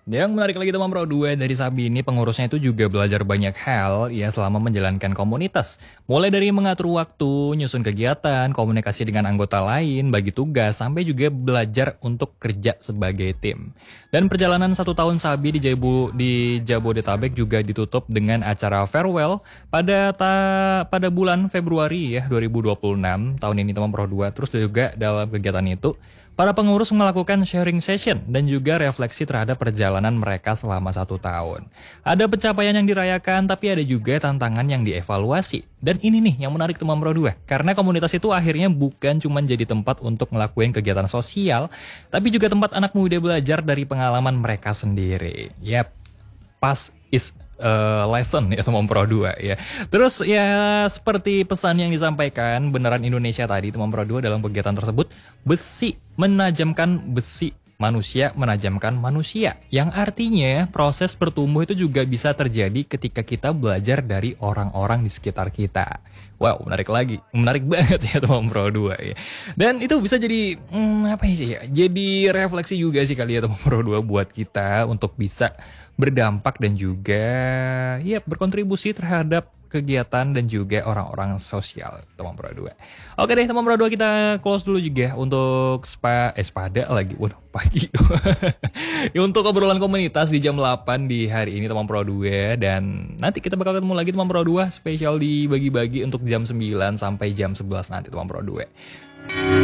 Yang menarik lagi teman Pro 2 dari Sabi ini pengurusnya itu juga belajar banyak hal ya selama menjalankan komunitas. Mulai dari mengatur waktu, nyusun kegiatan, komunikasi dengan anggota lain, bagi tugas, sampai juga belajar untuk kerja sebagai tim. Dan perjalanan 1 tahun Sabi di Jabodetabek juga ditutup dengan acara farewell pada bulan Februari ya 2026 tahun ini teman Pro 2. Terus juga dalam kegiatan itu para pengurus melakukan sharing session dan juga refleksi terhadap perjalanan mereka selama 1 tahun. Ada pencapaian yang dirayakan, tapi ada juga tantangan yang dievaluasi. Dan ini nih yang menarik teman Pro 2, karena komunitas itu akhirnya bukan cuma jadi tempat untuk ngelakuin kegiatan sosial, tapi juga tempat anak muda belajar dari pengalaman mereka sendiri. Yap, pas is lesson ya teman Pro 2 ya. Terus ya seperti pesan yang disampaikan beneran Indonesia tadi teman Pro 2 dalam kegiatan tersebut, besi menajamkan besi, manusia menajamkan manusia. Yang artinya proses bertumbuh itu juga bisa terjadi ketika kita belajar dari orang-orang di sekitar kita. Wow, menarik banget ya teman Pro 2 ya. Dan itu bisa jadi apa sih ya? Jadi refleksi juga sih kali ya teman Pro 2 buat kita untuk bisa berdampak dan juga ya berkontribusi terhadap kegiatan dan juga orang-orang sosial teman Pro 2. Oke deh teman Pro 2 kita close dulu juga untuk spada lagi. Waduh, pagi. Ya, untuk obrolan komunitas di jam 8 di hari ini teman Pro 2 dan nanti kita bakal ketemu lagi teman Pro 2 spesial dibagi-bagi untuk jam 9 sampai jam 11 nanti teman Pro 2.